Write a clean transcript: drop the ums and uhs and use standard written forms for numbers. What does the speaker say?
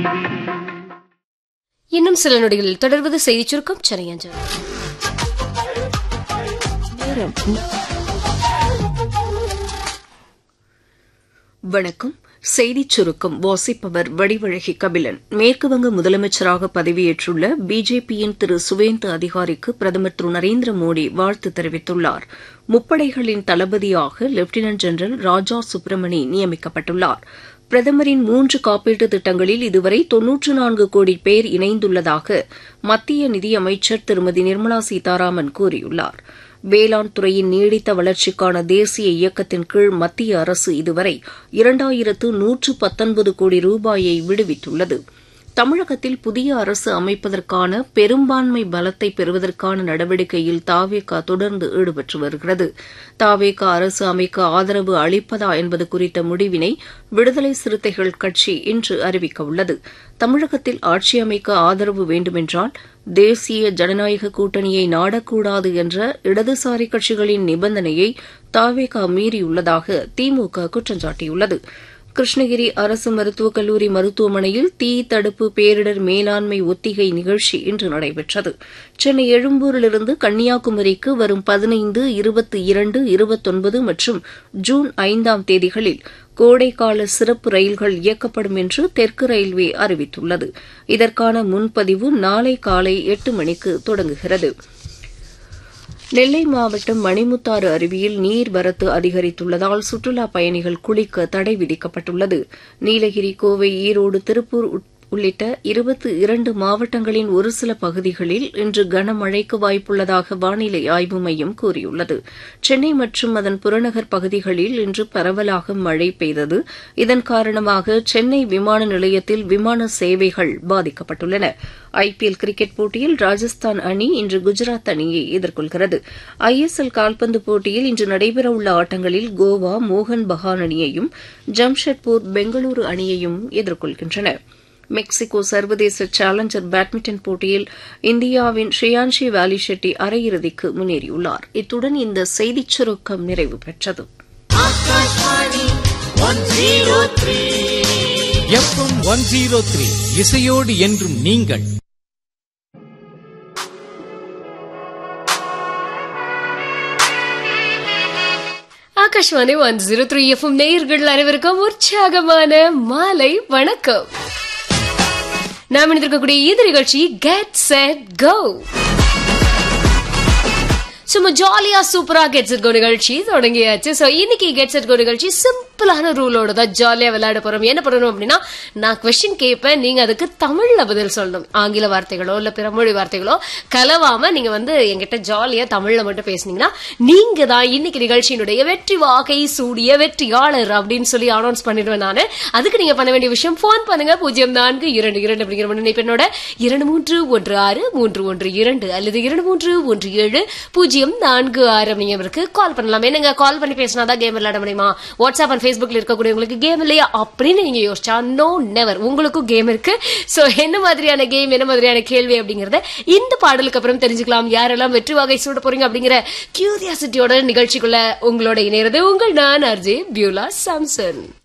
இன்னும் சில நொடிகளில் தொடர்வது செய்திச் சுருக்கம் சென்னை அஞ்சல். வணக்கம். செய்திச் சுருக்கம் வாசிப்பவர் வடிவழகி கபிலன். மேற்குவங்க முதலமைச்சராக பதவியேற்றுள்ள பிஜேபியின் திரு சுவேந்து அதிகாரிக்கு பிரதமர் திரு நரேந்திர மோடி வாழ்த்து தெரிவித்துள்ளார். முப்படைகளின் தளபதியாக லெப்டினன்ட் ஜெனரல் ராஜா சுப்பிரமணி நியமிக்கப்பட்டுள்ளார். பிரதமரின் 3 காப்பீட்டுத் திட்டங்களில் இதுவரை 94 கோடி பேர் இணைந்துள்ளதாக மத்திய நிதியமைச்சர் திருமதி நிர்மலா சீதாராமன் கூறியுள்ளார். வேளாண் துறையின் நீடித்த வளர்ச்சிக்கான தேசிய இயக்கத்தின் கீழ் மத்திய அரசு இதுவரை 2119 கோடி ரூபாயை விடுவித்துள்ளது. தமிழகத்தில் புதிய அரசு அமைப்பதற்கான பெரும்பான்மை பலத்தை பெறுவதற்கான நடவடிக்கையில் தாவேகா தொடர்ந்து ஈடுபட்டு வருகிறது. தாவேகா அரசு அமைக்க ஆதரவு அளிப்பதா என்பது குறித்த முடிவினை விடுதலை சிறுத்தைகள் கட்சி இன்று அறிவிக்கவுள்ளது. தமிழகத்தில் ஆட்சி அமைக்க ஆதரவு வேண்டுமென்றால் தேசிய ஜனநாயக கூட்டணியை நாடக்கூடாது என்ற இடதுசாரி கட்சிகளின் நிபந்தனையை தாவேகா மீறியுள்ளதாக திமுக குற்றம் சாட்டியுள்ளது. கிருஷ்ணகிரி அரசு மருத்துவக் கல்லூரி மருத்துவமனையில் தீ தடுப்பு பேரிடர் மேலாண்மை ஒத்திகை நிகழ்ச்சி இன்று நடைபெற்றது. சென்னை எழும்பூரிலிருந்து கன்னியாகுமரிக்கு வரும் 15, 22, 29 மற்றும் ஜூன் 5ஆம் தேதிகளில் கோடைக்கால சிறப்பு ரயில்கள் இயக்கப்படும் என்று தெற்கு ரயில்வே அறிவித்துள்ளது. இதற்கான முன்பதிவு நாளை காலை 8 மணிக்கு தொடங்குகிறது. நெல்லை மாவட்டம் மணிமுத்தாறு அருவியில் நீர்வரத்து அதிகரித்துள்ளதால் சுற்றுலாப் பயணிகள் குளிக்க தடை விதிக்கப்பட்டுள்ளது. நீலகிரி, கோவை, ஈரோடு, திருப்பூர் உள்ளிட்ட 22 மாவட்டங்களின் ஒரு சில பகுதிகளில் இன்று கனமழைக்கு வாய்ப்புள்ளதாக வானிலை ஆய்வு மையம் கூறியுள்ளது. சென்னை மற்றும் அதன் புறநகர் பகுதிகளில் இன்று பரவலாக மழை பெய்தது. இதன் காரணமாக சென்னை விமான நிலையத்தில் விமான சேவைகள் பாதிக்கப்பட்டுள்ளன. ஐபிஎல் கிரிக்கெட் போட்டியில் ராஜஸ்தான் அணி இன்று குஜராத் அணியை எதிர்கொள்கிறது. ஐஎஸ்எல் கால்பந்து போட்டியில் இன்று நடைபெறவுள்ள ஆட்டங்களில் கோவா மோகன் பகான் அணியையும் ஜம்ஷெட்பூர் பெங்களூரு அணியையும் எதிர்கொள்கின்றன. மெக்சிகோ சர்வதேச சேலஞ்சர் பேட்மிண்டன் போட்டியில் இந்தியாவின் ஸ்ரீயான்ஷி வாலி ஷெட்டி அரையிறுதிக்கு முன்னேறியுள்ளார். இத்துடன் இந்த செய்திச் சுருக்கம் நிறைவு பெற்றது. FM 103 இசையோடு என்றும் நீங்கள். ஆகாஷ்வாணி 103 FM நேயர்கள் அனைவருக்கும் உற்சாகமான மாலை வணக்கம். நாம் இணைந்திருக்கக்கூடிய இந்த நிகழ்ச்சி கெட் செட் கோ. சும்மா ஜாலியா சூப்பரா கெட் செட் கோ நிகழ்ச்சி தொடங்கியாச்சு. சோ இன்னைக்கு கெட் செட் கோ நிகழ்ச்சி சிம்பிளான ரூலோட தான் ஜாலியா விளையாட போறோம். என்ன பண்ணணும் அப்படின்னா, நான் கொஸ்டின் கேட்பேன், நீங்க அதுக்கு தமிழ்ல பதில் சொல்லணும். ஆங்கில வார்த்தைகளோ இல்ல பிற மொழி வார்த்தைகளோ கலவாம நீங்க என்கிட்ட ஜாலியா தமிழ்ல மட்டும் பேசுனீங்கன்னா நீங்க தான் இன்னைக்கு நிகழ்ச்சியினுடைய வெற்றி வாகை சூடிய வெற்றியாளர் அப்படின்னு சொல்லி அனௌன்ஸ் பண்ணிடுவேன் நானு. அதுக்கு நீங்க பண்ண வேண்டிய விஷயம், போன் பண்ணுங்க 0422 அப்படிங்கிற முன்னிணைப்பெண்ணோட 23163112 அல்லது 231704 அப்படிங்கிறவருக்கு கால் பண்ணலாம். என்னங்க கால் பண்ணி பேசினாதான் கேம் விளையாட முடியுமா? வாட்ஸ்அப் அண்ட் ஃபேஸ்புக்ல இருக்கக்கூடியவங்களுக்கு கேம் இல்லையா அப்படின்னு நீங்க யோசிச்சா, நோ நெவர், உங்களுக்கும் கேம் இருக்கு. சோ என்ன மாதிரியான கேம், என்ன மாதிரியான கேள்வி அப்படிங்கறத இந்த பாடலுக்கு அப்புறம் தெரிஞ்சுக்கலாம். யாரெல்லாம் வெற்றி வாகை சூட போறீங்க அப்படிங்கிற கியூரியாசிட்டியோட நிகழ்ச்சிக்குள்ள உங்களோட இணையறது உங்கள் நான் ஆர்ஜே பியூலா சாம்சன்.